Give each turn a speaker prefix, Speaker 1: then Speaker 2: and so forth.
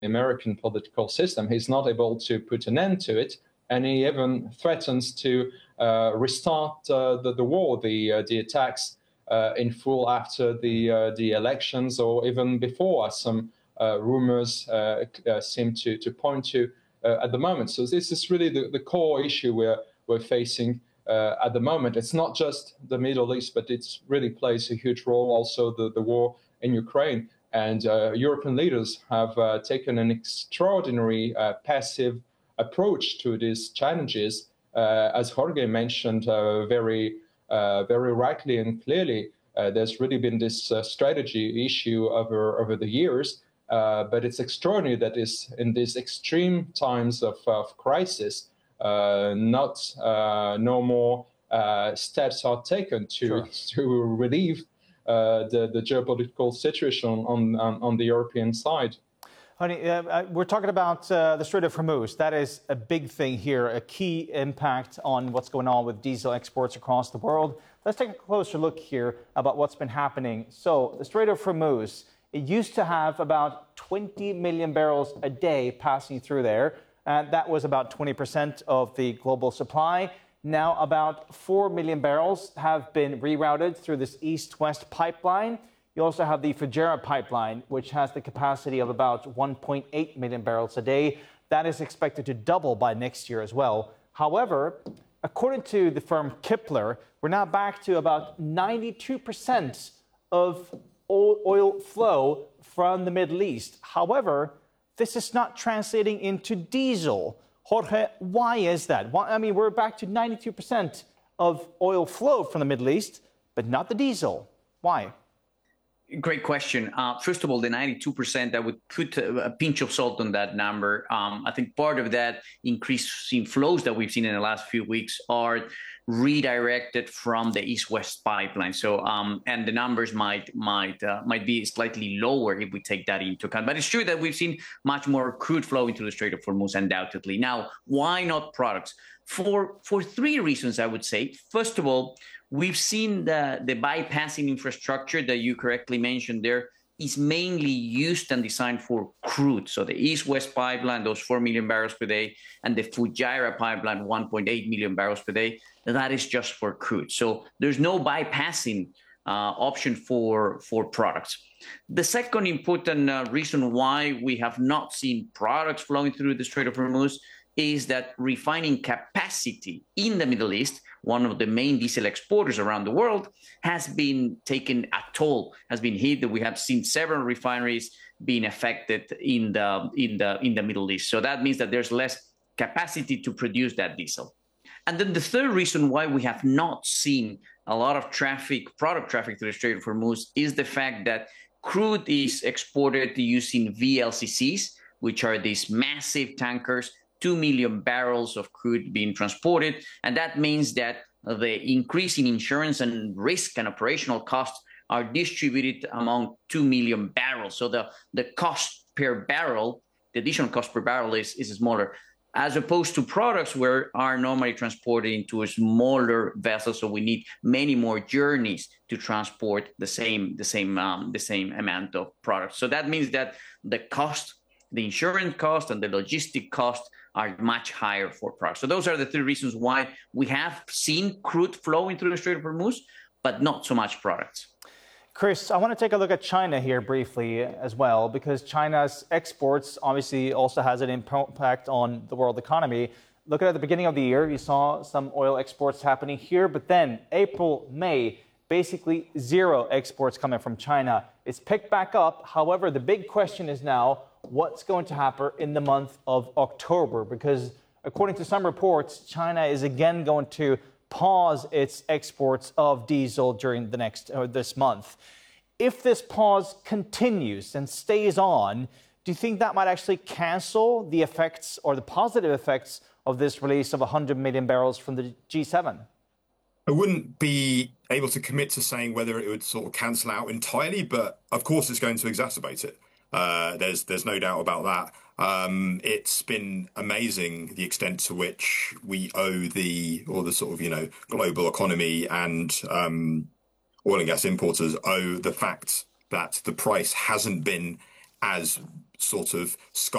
Speaker 1: American political system. He's not able to put an end to it, and he even threatens to restart the war, the attacks in full after the elections, or even before, as some rumors seem to point to at the moment. So this is really the core issue we're facing at the moment. It's not just the Middle East, but it really plays a huge role also the war in Ukraine. And European leaders have taken an extraordinary passive approach to these challenges. As Jorge mentioned very rightly and clearly, there's really been this strategy issue over the years. But it's extraordinary that is in these extreme times of crisis, no more steps are taken to relieve the geopolitical situation on the European side.
Speaker 2: Honey, we're talking about the Strait of Hormuz. That is a big thing here, a key impact on what's going on with diesel exports across the world. Let's take a closer look here about what's been happening. So the Strait of Hormuz, it used to have about 20 million barrels a day passing through there. That was about 20% of the global supply. Now about 4 million barrels have been rerouted through this east-west pipeline. You also have the Fujairah pipeline, which has the capacity of about 1.8 million barrels a day. That is expected to double by next year as well. However, according to the firm Kpler, we're now back to about 92% of oil flow from the Middle East. However, this is not translating into diesel. Jorge, why is that? I mean, we're back to 92% of oil flow from the Middle East, but not the diesel. Why?
Speaker 3: Great question. First of all, the 92%, I would put a pinch of salt on that number. I think part of that increase in flows that we've seen in the last few weeks are redirected from the east-west pipeline. So, and the numbers might be slightly lower if we take that into account. But it's true that we've seen much more crude flow into the Strait of Hormuz, undoubtedly. Now, why not products? For three reasons, I would say. First of all, we've seen the bypassing infrastructure that you correctly mentioned there is mainly used and designed for crude. So the East-West pipeline, those 4 million barrels per day, and the Fujairah pipeline, 1.8 million barrels per day, that is just for crude. So there's no bypassing option for products. The second important reason why we have not seen products flowing through the Strait of Hormuz is that refining capacity in the Middle East, one of the main diesel exporters around the world, has been taken a toll, has been hit. We have seen several refineries being affected in the Middle East. So that means that there's less capacity to produce that diesel. And then the third reason why we have not seen a lot of product traffic to the Strait of Hormuz, is the fact that crude is exported using VLCCs, which are these massive tankers, 2 million barrels of crude being transported. And that means that the increase in insurance and risk and operational costs are distributed among 2 million barrels. So the cost per barrel, the additional cost per barrel is smaller, as opposed to products where are normally transported into a smaller vessel. So we need many more journeys to transport the same amount of products. So that means that the cost, the insurance cost and the logistic cost are much higher for products. So those are the three reasons why we have seen crude flowing through the Strait of Hormuz, but not so much products.
Speaker 2: Chris, I want to take a look at China here briefly as well, because China's exports obviously also has an impact on the world economy. Looking at the beginning of the year, you saw some oil exports happening here, but then April, May, basically zero exports coming from China. It's picked back up. However, the big question is now, what's going to happen in the month of October? Because according to some reports, China is again going to pause its exports of diesel during this month. If this pause continues and stays on, do you think that might actually cancel the effects or the positive effects of this release of 100 million barrels from the G7?
Speaker 4: I wouldn't be able to commit to saying whether it would sort of cancel out entirely, but of course it's going to exacerbate it. There's no doubt about that. It's been amazing the extent to which we owe the sort of, global economy and oil and gas importers owe the fact that the price hasn't been as sort of